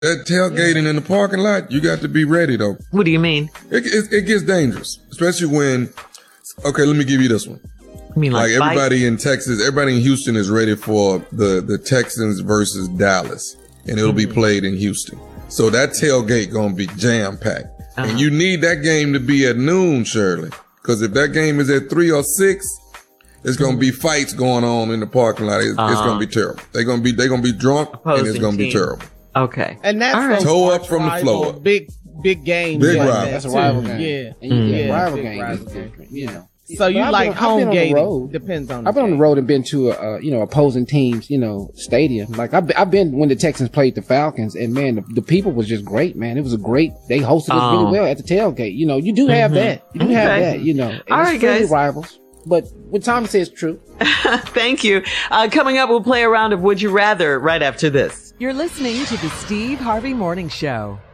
That tailgating in the parking lot, you got to be ready though. What do you mean? It gets dangerous, especially when. Okay, let me give you this one. I mean, like everybody in Texas, everybody in Houston is ready for the Texans versus Dallas, and it'll be played in Houston. So that tailgate gonna be jam packed, and you need that game to be at noon, Shirley, because if that game is at 3 or 6, it's gonna be fights going on in the parking lot. It's gonna be terrible. They're gonna be drunk, and it's gonna be terrible. Okay, and that's right. Toe up from the floor. Big game. Big rival. That's a rival game. Yeah, And rival game is different. You know. So you like home gating? Depends on. I've been on the road and been to opposing teams, stadium. Like I've been when the Texans played the Falcons, and man, the people was just great, man. It was they hosted us really well at the tailgate. You do have that. You do have that. And all right, guys. Rivals, but what Tommy says is true. Thank you. Coming up, we'll play a round of Would You Rather right after this. You're listening to the Steve Harvey Morning Show.